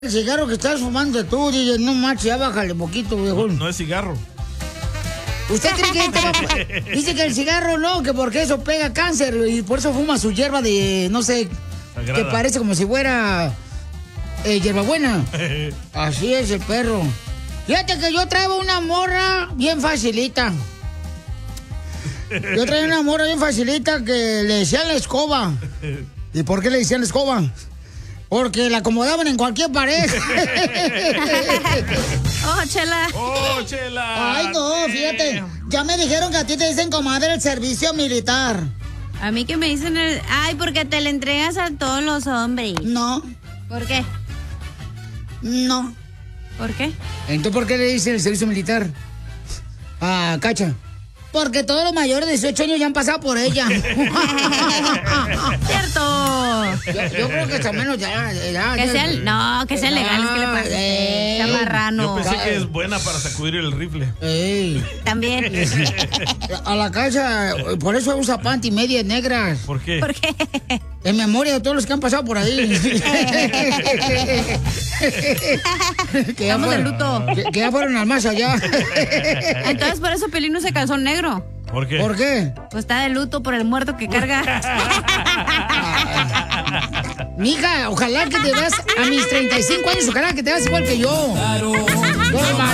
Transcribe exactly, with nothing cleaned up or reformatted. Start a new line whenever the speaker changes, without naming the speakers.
El cigarro que estás fumando tú, D J, no manches, ya bájale poquito, viejo.
No, no es cigarro.
¿Usted cree que este va a... Dice que el cigarro no, que porque eso pega cáncer y por eso fuma su hierba de, no sé, Sagrada. Que parece como si fuera eh, hierbabuena. Así es el perro. Fíjate que yo traigo una morra bien facilita. Yo traía una morra bien facilita que le decían la escoba. ¿Y por qué le decían la escoba? Porque la acomodaban en cualquier pared.
¡Oh, Chela!
¡Oh, Chela!
Ay, no, fíjate. Ya me dijeron que a ti te dicen comadre el servicio militar.
A mí que me dicen el... Ay, porque te le entregas a todos los hombres.
No.
¿Por qué?
No.
¿Por qué?
Entonces, ¿por qué le dicen el servicio militar? Ah, Cacha. Porque todos los mayores de dieciocho años ya han pasado por ella.
¡Cierto!
Yo, yo creo que hasta menos ya... ya
que
ya,
sea, no, que sea legal, es que le pasa.
Eh,
Sea marrano.
Yo pensé que es buena para sacudir el rifle.
Ey.
También.
A la casa, por eso usa panty medias negras.
¿Por qué?
¿Por qué?
En memoria de todos los que han pasado por ahí. que, ya
Estamos de
fueron,
luto.
que, que ya fueron al más allá.
Entonces, por eso Pelín no se calzó negro.
¿Por qué?
¿Por qué?
Pues está de luto por el muerto que carga.
Mija, ojalá que te veas a mis treinta y cinco años, ojalá que te veas igual que yo. Claro.